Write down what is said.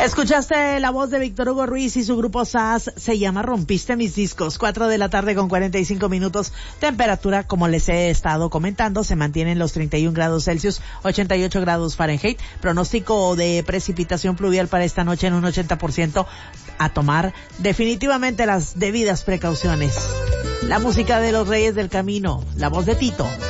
Escuchaste la voz de Víctor Hugo Ruiz y su grupo SAS, se llama Rompiste mis discos. 4:45 p.m. Temperatura, como les he estado comentando, se mantiene en los 31 grados Celsius, 88 grados Fahrenheit. Pronóstico de precipitación pluvial para esta noche en un 80%. A tomar definitivamente las debidas precauciones. La música de los Reyes del Camino, la voz de Tito.